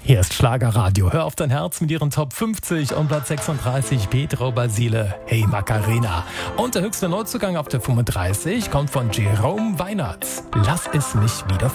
Hier ist Schlagerradio. Hör auf dein Herz mit ihren Top 50 und Platz 36 Pedro Basile, Hey Macarena. Und der höchste Neuzugang auf der 35 kommt von Jerome Weinertz. Lass es mich wieder